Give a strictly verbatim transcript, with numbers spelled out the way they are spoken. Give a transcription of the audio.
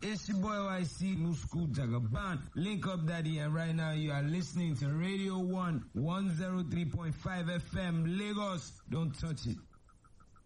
It's your boy Y C, New School Jagaban. Link up, Daddy, and right now you are listening to Radio one, one oh three point five F M, Lagos. Don't touch it.